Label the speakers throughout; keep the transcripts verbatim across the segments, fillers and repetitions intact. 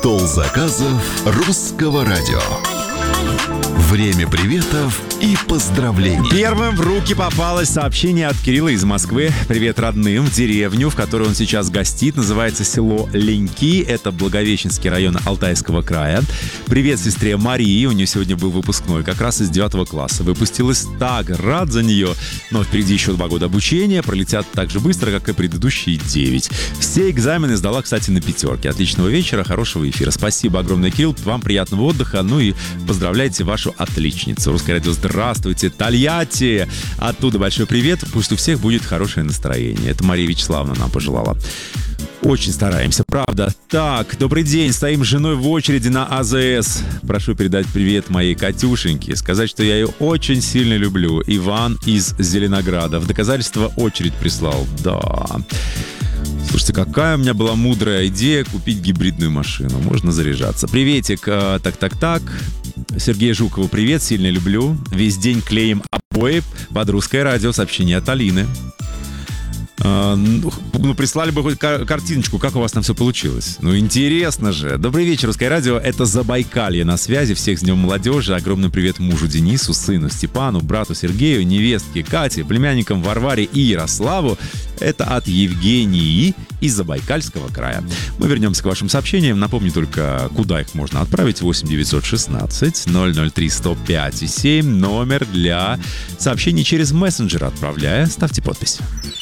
Speaker 1: Стол заказов русского радио. Время приветов и поздравлений.
Speaker 2: Первым в руки попалось сообщение от Кирилла из Москвы. Привет родным в деревню, в которой он сейчас гостит. Называется село Леньки. Это Благовещенский район Алтайского края. Привет сестре Марии. У нее сегодня был выпускной, как раз из девятого класса. Выпустилась, так рад за нее. Но впереди еще два года обучения. Пролетят так же быстро, как и предыдущие девять. Все экзамены сдала, кстати, на пятерке. Отличного вечера, хорошего эфира. Спасибо огромное, Кирилл. Вам приятного отдыха. Ну и поздравляйте вашу отличницу. Русское радио, здравствуйте, Тольятти! Оттуда большой привет. Пусть у всех будет хорошее настроение. Это Мария Вячеславовна нам пожелала. Очень стараемся, правда. Так, добрый день. Стоим с женой в очереди на АЗС. Прошу передать привет моей Катюшеньке. Сказать, что я ее очень сильно люблю. Иван из Зеленограда. В доказательство очередь прислал. Да. Слушайте, какая у меня была мудрая идея купить гибридную машину. Можно заряжаться. Приветик. Так-так-так. Сергею Жукову привет, сильно люблю. Весь день клеим обои под русское радио. Сообщение от Алины. А, ну, прислали бы хоть картиночку, как у вас там все получилось. Ну, интересно же. Добрый вечер, русское радио. Это Забайкалье на связи. Всех с Днем молодежи. Огромный привет мужу Денису, сыну Степану, брату Сергею, невестке Кате, племянникам Варваре и Ярославу. Это от Евгении из Забайкальского края. Мы вернемся к вашим сообщениям. Напомню только, куда их можно отправить. восемь девятьсот шестнадцать ноль ноль три сто пять и семь. Номер для сообщений через мессенджер отправляя. Ставьте подпись.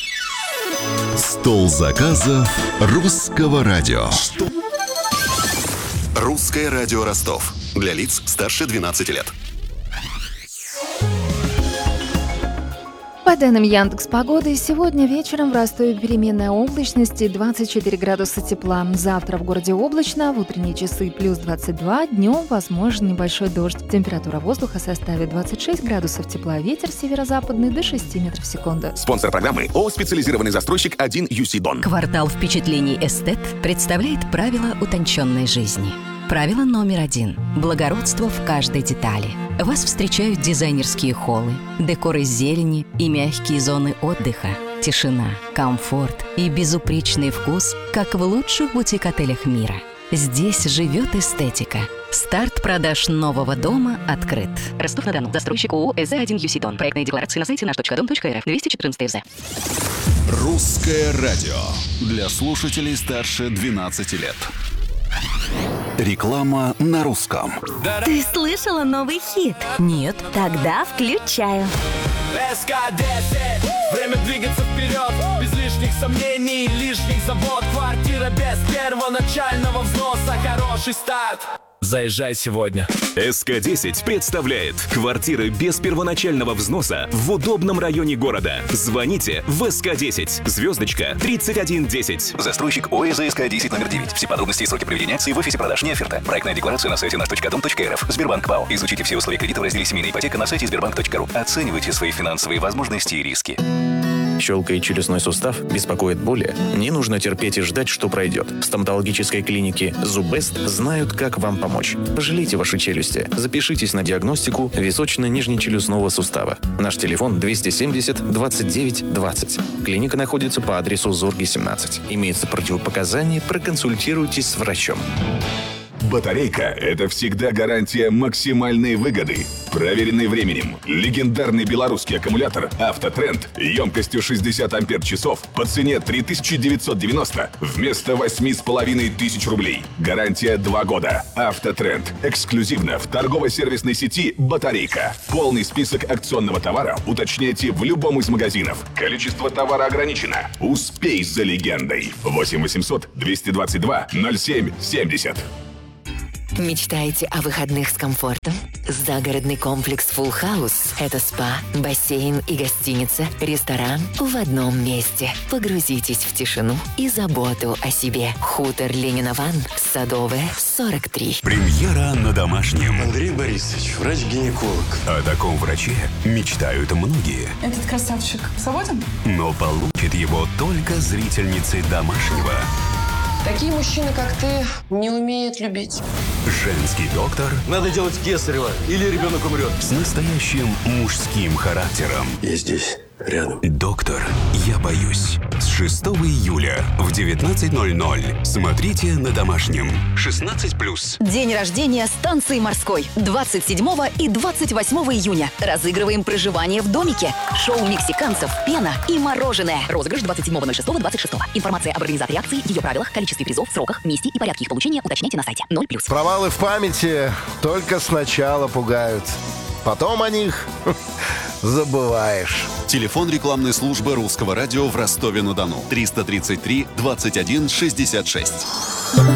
Speaker 1: Стол заказов русского радио.
Speaker 3: Русское радио Ростов. Для лиц старше двенадцати лет.
Speaker 4: По данным Яндекс.Погоды, сегодня вечером в Ростове переменная облачность и двадцать четыре градуса тепла. Завтра в городе облачно, в утренние часы плюс двадцать два, днем возможен небольшой дождь. Температура воздуха составит двадцать шесть градусов тепла, ветер северо-западный до шести метров в секунду.
Speaker 3: Спонсор программы ООО «Специализированный застройщик один ю си Дон».
Speaker 5: Квартал впечатлений «Эстет» представляет правила утонченной жизни. Правило номер один. Благородство в каждой детали. Вас встречают дизайнерские холлы, декор из зелени и мягкие зоны отдыха, тишина, комфорт и безупречный вкус, как в лучших бутик-отелях мира. Здесь живет эстетика. Старт продаж нового дома открыт. Ростов-на-Дону. Застройщик ООО «ЭЗ один ю си Дон». Проектные декларации на сайте наш точка дом точка эр эф. двести четырнадцать ЭЗ.
Speaker 3: Русское радио. Для слушателей старше двенадцати лет. Реклама на русском.
Speaker 6: Ты слышала новый хит?
Speaker 5: Нет.
Speaker 6: Тогда включаю.
Speaker 7: эс ка десять. Время двигаться вперед. Без лишних сомнений, лишних забот. Квартира без первоначального взноса. Хороший старт. Заезжай сегодня.
Speaker 8: эс ка десять представляет квартиры без первоначального взноса в удобном районе города. Звоните в эс ка десять, звездочка тридцать один десять.
Speaker 3: Застройщик ООО эс ка десять номер девять. Все подробности и сроки проведения акции в офисе продаж не оферта. Проектная декларация на сайте наш точка дом точка эр эф. Сбербанк ПАО. Изучите все условия кредита в разделе «Семейная ипотека» на сайте сбербанк точка ру. Оценивайте свои финансовые возможности и риски.
Speaker 9: Щелкает челюстной сустав, беспокоит боли? Не нужно терпеть и ждать, что пройдет. В стоматологической клинике «Зубест» знают, как вам помочь. Пожалейте ваши челюсти. Запишитесь на диагностику височно-нижнечелюстного сустава. Наш телефон двести семьдесят двадцать девять двадцать. Клиника находится по адресу Зорги, семнадцать. Имеются противопоказания, проконсультируйтесь с врачом.
Speaker 10: Батарейка – это всегда гарантия максимальной выгоды. Проверенный временем. Легендарный белорусский аккумулятор «Автотренд» емкостью шестьдесят ампер-часов по цене три тысячи девятьсот девяносто вместо восемь с половиной тысяч рублей. Гарантия два года. «Автотренд» эксклюзивно в торгово-сервисной сети «Батарейка». Полный список акционного товара уточняйте в любом из магазинов. Количество товара ограничено. Успей за легендой. восемь восемьсот двести двадцать два ноль семь семьдесят.
Speaker 6: Мечтаете о выходных с комфортом? Загородный комплекс Full House – это спа, бассейн и гостиница, ресторан в одном месте. Погрузитесь в тишину и заботу о себе. Хутор Ленина-Ван, Садовая, сорок три.
Speaker 8: Премьера на домашнем.
Speaker 11: Андрей Борисович, врач-гинеколог.
Speaker 8: О таком враче мечтают многие.
Speaker 12: Этот красавчик свободен?
Speaker 8: Но получит его только зрительницы домашнего.
Speaker 12: Такие мужчины, как ты, не умеют любить.
Speaker 8: Женский доктор.
Speaker 11: Надо делать кесарево, или ребенок умрет.
Speaker 8: С настоящим мужским характером.
Speaker 11: Я здесь. рядом.
Speaker 13: Доктор, я боюсь. С шестого июля в девятнадцать ноль ноль смотрите на Домашнем. шестнадцать плюс.
Speaker 14: День рождения станции «Морской». двадцать седьмого и двадцать восьмого июня. Разыгрываем проживание в домике. Шоу мексиканцев, пена и мороженое. Розыгрыш двадцать седьмого ноль шестого двадцать шестого. Информация об организаторе акции, ее правилах, количестве призов, сроках, месте и порядке их получения уточняйте на сайте. ноль плюс.
Speaker 15: Провалы в памяти только сначала пугают. Потом о них забываешь.
Speaker 1: Телефон рекламной службы Русского радио в Ростове-на-Дону. триста тридцать три двадцать один шестьдесят шесть.